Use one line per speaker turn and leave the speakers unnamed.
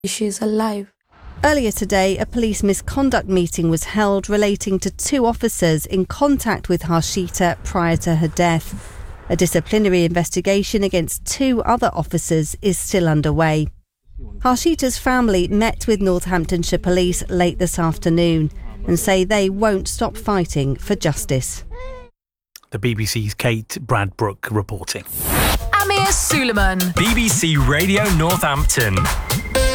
She's alive.
Earlier today, a police misconduct meeting was held relating to 2 officers in contact with Harshita prior to her death. A disciplinary investigation against 2 other officers is still underway. Harshita's family met with Northamptonshire Police late this afternoon and say they won't stop fighting for justice.
The BBC's Kate Bradbrook reporting.
Amir Suleiman.
BBC Radio Northampton.